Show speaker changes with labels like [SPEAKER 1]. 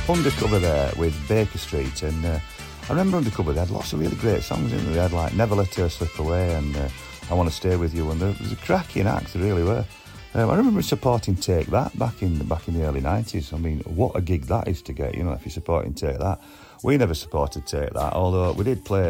[SPEAKER 1] Undercover there with Baker Street, and I remember Undercover, they had lots of really great songs in there. They had like Never Let Her Slip Away and I Want to Stay With You, and there was a cracking act, they really were. I remember supporting Take That back in the early 90s. I mean, what a gig that is to get, you know, if you're supporting Take That. We never supported Take That, although we did play